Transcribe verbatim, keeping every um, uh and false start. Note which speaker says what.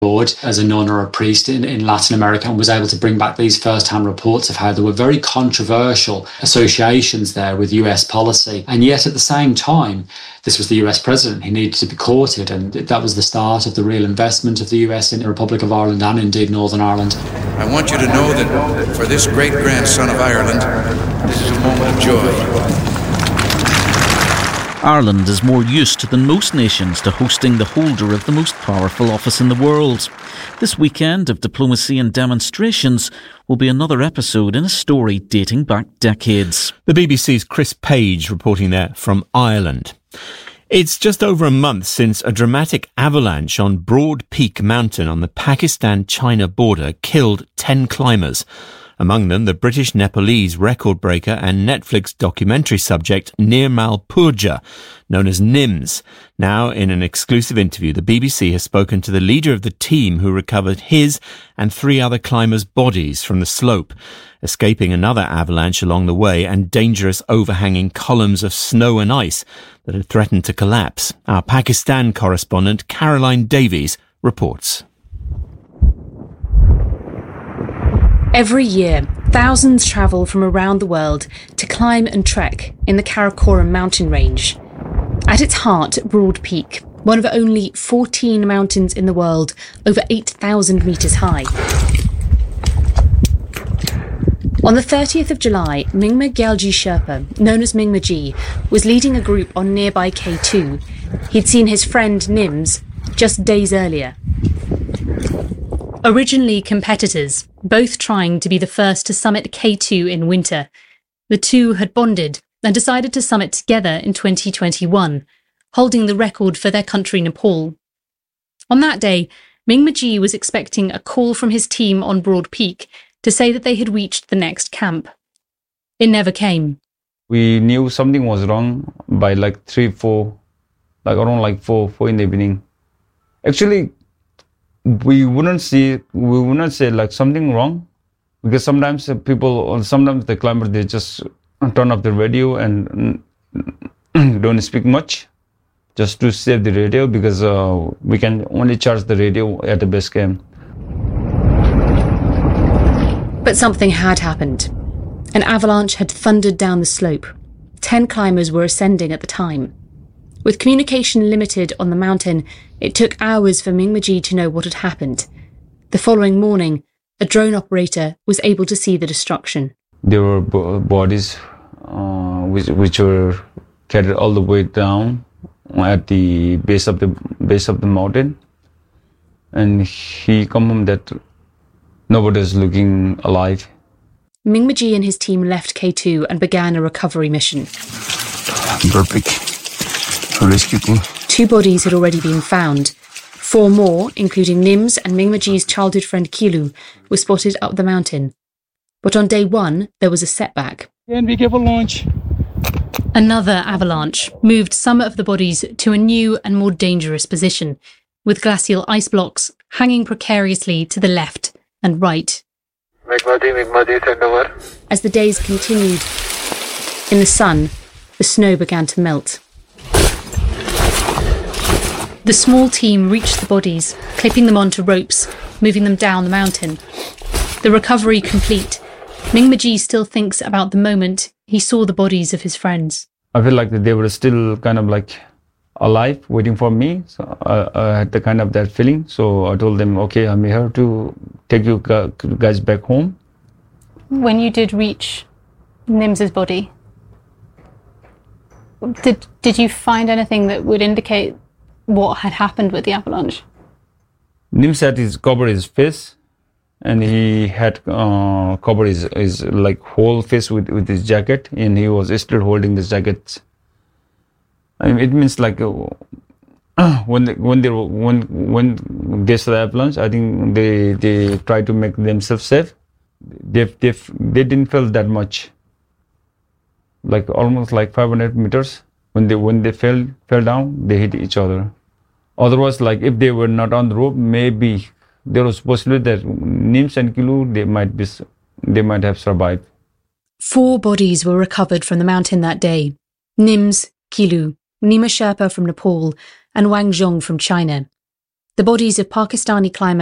Speaker 1: as a nun or a priest in, in Latin America, and was able to bring back these first-hand reports of how there were very controversial associations there with U S policy. And yet at the same time, this was the U S president. He needed to be courted, and that was the start of the real investment of the U S in the Republic of Ireland and indeed Northern Ireland.
Speaker 2: I want you to know that for this great grandson of Ireland, this is a moment of joy.
Speaker 3: Ireland is more used than most nations to hosting the holder of the most powerful office in the world. This weekend of diplomacy and demonstrations will be another episode in a story dating back decades.
Speaker 4: The B B C's Chris Page reporting there from Ireland. It's just over a month since a dramatic avalanche on Broad Peak Mountain on the Pakistan-China border killed ten climbers. Among them, the British-Nepalese record breaker and Netflix documentary subject Nirmal Purja, known as Nims. Now, in an exclusive interview, the B B C has spoken to the leader of the team who recovered his and three other climbers' bodies from the slope, escaping another avalanche along the way and dangerous overhanging columns of snow and ice that had threatened to collapse. Our Pakistan correspondent Caroline Davies reports.
Speaker 5: Every year, thousands travel from around the world to climb and trek in the Karakoram mountain range. At its heart, Broad Peak, one of only fourteen mountains in the world, over eight thousand metres high. On the thirtieth of July, Mingma Gyalji Sherpa, known as Mingma Ji, was leading a group on nearby K two. He'd seen his friend Nims just days earlier. Originally competitors, both trying to be the first to summit K two in winter, the two had bonded and decided to summit together in twenty twenty-one, holding the record for their country, Nepal. On that day, Mingma Ji was expecting a call from his team on Broad Peak to say that they had reached the next camp. It never came.
Speaker 6: We knew something was wrong by like three, four, like around like four, four in the evening. Actually, we wouldn't see, we wouldn't say like something wrong, because sometimes people, or sometimes the climbers, they just turn off the radio and don't speak much, just to save the radio, because uh, we can only charge the radio at the base camp.
Speaker 5: But something had happened. An avalanche had thundered down the slope. Ten climbers were ascending at the time. With communication limited on the mountain, it took hours for Mingma Ji to know what had happened. The following morning, a drone operator was able to see the destruction.
Speaker 6: There were b- bodies uh, which, which were carried all the way down at the base of the base of the mountain, and he confirmed that nobody was looking alive.
Speaker 5: Mingma Ji and his team left K two and began a recovery mission.
Speaker 7: Perfect. Rescue team.
Speaker 5: Two bodies had already been found. Four more, including Nims and Mingma Ji's childhood friend Kilu, were spotted up the mountain. But on day one, there was a setback.
Speaker 8: And be careful, launch.
Speaker 5: Another avalanche moved some of the bodies to a new and more dangerous position, with glacial ice blocks hanging precariously to the left and right. As the days continued, in the sun, the snow began to melt. The small team reached the bodies, clipping them onto ropes, moving them down the mountain. The recovery complete, Mingma Ji still thinks about the moment he saw the bodies of his friends.
Speaker 6: I feel like they were still kind of like alive, waiting for me. So I, I had the kind of that feeling. So I told them, okay, I'm here to take you guys back home.
Speaker 5: When you did reach Nims's body, did did you find anything that would indicate what had happened with the avalanche?
Speaker 6: Nims had his covered his face, and he had uh, covered his, his like whole face with, with his jacket, and he was still holding the jacket. I mean, it means like uh, when they, when they when when they saw the avalanche, I think they they try to make themselves safe. They they they didn't feel that much. Like almost like five hundred meters. When they when they fell fell down, they hit each other. Otherwise, like if they were not on the rope, maybe there was possibility that Nims and Kilu they might be they might have survived.
Speaker 5: Four bodies were recovered from the mountain that day: Nims, Kilu, Nima Sherpa from Nepal, and Wang Zhong from China. The bodies of Pakistani climbers